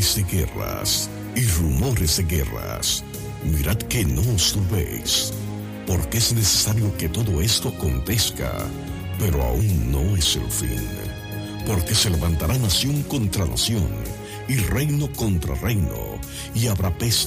rumores de guerras y rumores de guerras. Mirad que no os turbéis, porque es necesario que todo esto acontezca, pero aún no es el fin. Porque se levantará nación contra nación, y reino contra reino, y habrá peste